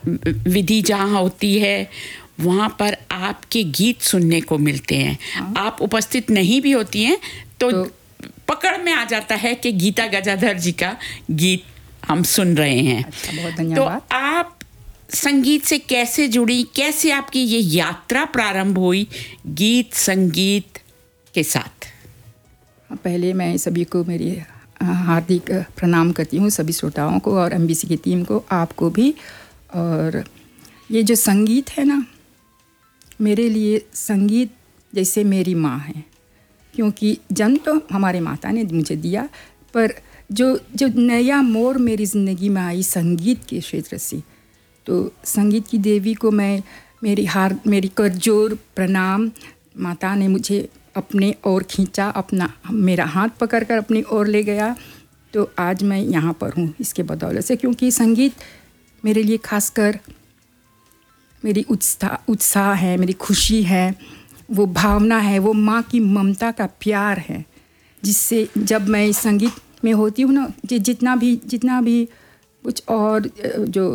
विधि जहाँ होती है वहाँ पर आपके गीत सुनने को मिलते हैं। आप उपस्थित नहीं भी होती हैं तो पकड़ में आ जाता है कि गीता गजाधर जी का गीत हम सुन रहे हैं। अच्छा, बहुत धन्यवाद। तो आप संगीत से कैसे जुड़ी, कैसे आपकी ये यात्रा प्रारंभ हुई गीत संगीत के साथ? पहले मैं सभी को मेरी हार्दिक प्रणाम करती हूँ, सभी श्रोताओं को और MBC की टीम को, आपको भी। और ये जो संगीत है ना, मेरे लिए संगीत जैसे मेरी माँ है, क्योंकि जन्म तो हमारे माता ने मुझे दिया, पर जो नया मोड़ मेरी ज़िंदगी में आई संगीत के क्षेत्र से, तो संगीत की देवी को मैं मेरी करजोर प्रणाम। माता ने मुझे अपने ओर खींचा, मेरा हाथ पकड़कर अपनी ओर ले गया, तो आज मैं यहाँ पर हूँ इसके बदौलत से, क्योंकि संगीत मेरे लिए खासकर मेरी उत्साह है, मेरी खुशी है, वो भावना है, वो माँ की ममता का प्यार है, जिससे जब मैं संगीत में होती हूँ ना, जितना भी कुछ और जो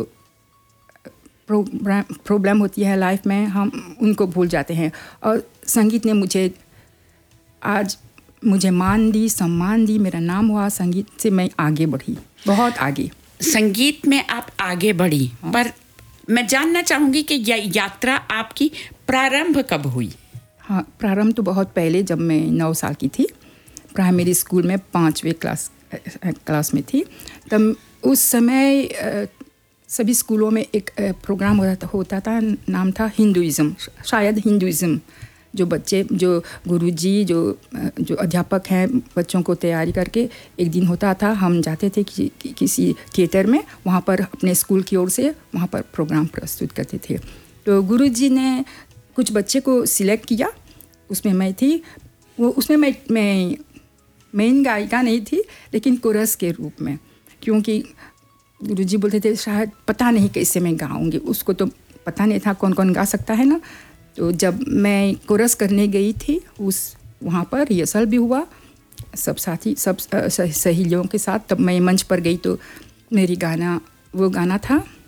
प्रॉब्लम होती है लाइफ में, हम उनको भूल जाते हैं। और संगीत ने आज मुझे मान दी, सम्मान दी, मेरा नाम हुआ। संगीत से मैं आगे बढ़ी, बहुत आगे। संगीत में आप आगे बढ़ी, पर मैं जानना चाहूँगी कि यात्रा आपकी प्रारंभ कब हुई? हाँ, प्रारंभ तो बहुत पहले, जब मैं 9 साल की थी, प्राइमरी स्कूल में 5वीं क्लास में थी। तब उस समय सभी स्कूलों में एक प्रोग्राम होता था, नाम था हिंदुइज़्म, शायद हिंदुइज़्म। जो गुरुजी जो अध्यापक हैं, बच्चों को तैयारी करके एक दिन होता था, हम जाते थे किसी थिएटर में, वहाँ पर अपने स्कूल की ओर से वहाँ पर प्रोग्राम प्रस्तुत करते थे। तो गुरुजी ने कुछ बच्चे को सिलेक्ट किया, उसमें मैं थी। उसमें मैं मेन गायिका नहीं थी, लेकिन कोरस के रूप में, क्योंकि गुरुजी बोलते थे शायद पता नहीं कैसे मैं गाऊंगी, उसको तो पता नहीं था कौन कौन गा सकता है ना। तो जब मैं कोरस करने गई थी, वहाँ पर रिहर्सल भी हुआ सब सहेलियों के साथ। तब मैं मंच पर गई तो वो गाना था